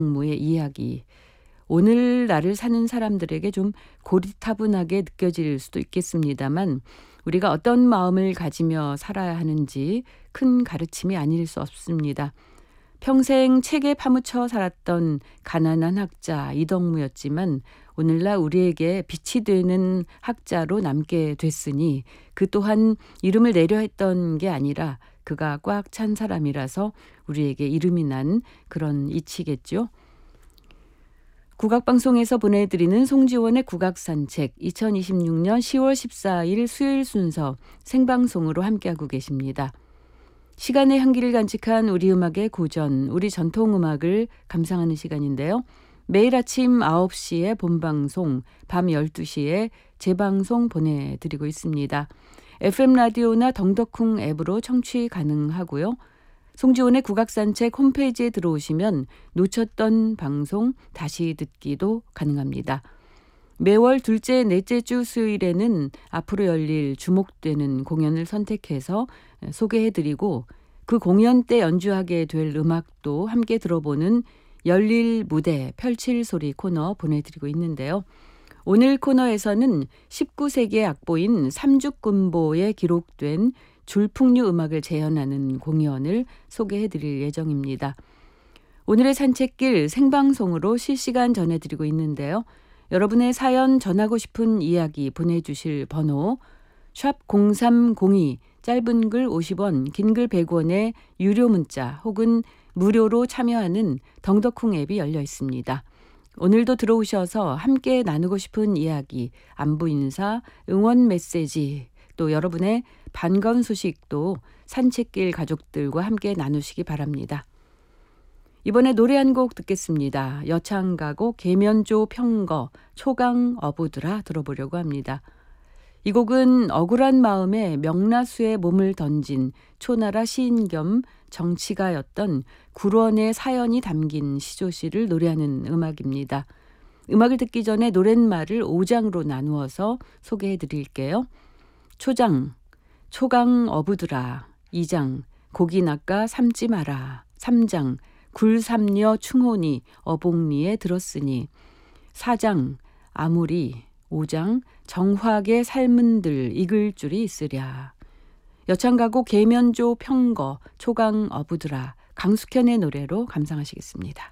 무의 이야기. 오늘 날을 사는 사람들에게 좀 고리타분하게 느껴질 수도 있겠습니다만 우리가 어떤 마음을 가지며 살아야 하는지 큰 가르침이 아닐 수 없습니다. 평생 책에 파묻혀 살았던 가난한 학자 이덕무였지만 오늘날 우리에게 빛이 되는 학자로 남게 됐으니 그 또한 이름을 내려 했던 게 아니라 그가 꽉 찬 사람이라서 우리에게 이름이 난 그런 이치겠죠. 국악방송에서 보내드리는 송지원의 국악산책 2026년 10월 14일 수요일 순서 생방송으로 함께하고 계십니다. 시간의 향기를 간직한 우리 음악의 고전, 우리 전통음악을 감상하는 시간인데요. 매일 아침 9시에 본방송, 밤 12시에 재방송 보내드리고 있습니다. FM 라디오나 덩덕쿵 앱으로 청취 가능하고요. 송지원의 국악산책 홈페이지에 들어오시면 놓쳤던 방송 다시 듣기도 가능합니다. 매월 둘째, 넷째 주 수요일에는 앞으로 열릴 주목되는 공연을 선택해서 소개해드리고 그 공연 때 연주하게 될 음악도 함께 들어보는 열릴 무대, 펼칠 소리 코너 보내드리고 있는데요. 오늘 코너에서는 19세기의 악보인 삼죽군보에 기록된 줄풍류 음악을 재현하는 공연을 소개해드릴 예정입니다. 오늘의 산책길 생방송으로 실시간 전해드리고 있는데요. 여러분의 사연 전하고 싶은 이야기 보내주실 번호 샵 0302 짧은 글 50원 긴 글 100원의 유료 문자 혹은 무료로 참여하는 덩덕쿵 앱이 열려 있습니다. 오늘도 들어오셔서 함께 나누고 싶은 이야기, 안부 인사, 응원 메시지 또 여러분의 반가운 소식도 산책길 가족들과 함께 나누시기 바랍니다. 이번에 노래 한 곡 듣겠습니다. 여창가곡 계면조 평거 초강 어부들아 들어보려고 합니다. 이 곡은 억울한 마음에 명나수에 몸을 던진 초나라 시인 겸 정치가였던 굴원의 사연이 담긴 시조시를 노래하는 음악입니다. 음악을 듣기 전에 노랫말을 5장으로 나누어서 소개해 드릴게요. 초장, 초강 어부들아. 2장, 고기 낚아 삶지 마라. 3장, 굴삼녀 충혼이 어복리에 들었으니. 4장, 아무리. 5장, 정화하게 삶은들 익을 줄이 있으랴. 여창가곡 계면조 평거 초강 어부들아 강숙현의 노래로 감상하시겠습니다.